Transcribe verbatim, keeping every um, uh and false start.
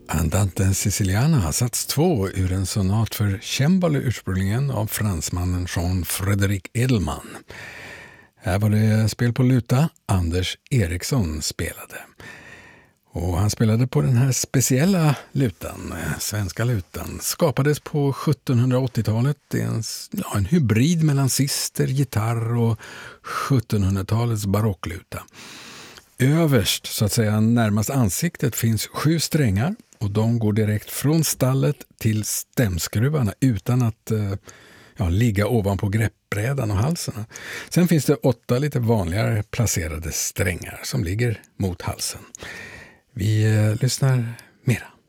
Andante Siciliana, sats två ur en sonat för cembalo ursprungligen av fransmannen Jean-Frédéric Edelman. Här var det spel på luta, Anders Eriksson spelade. Och han spelade på den här speciella lutan, svenska lutan. Skapades på sjuttonhundraåttiotalet, det är en, ja, en hybrid mellan sister, gitarr och sjuttonhundratalets barockluta. Överst, så att säga närmast ansiktet, finns sju strängar och de går direkt från stallet till stämskruvarna utan att ja, ligga ovanpå greppbrädan och halsen. Sen finns det åtta lite vanligare placerade strängar som ligger mot halsen. Vi eh, lyssnar mera.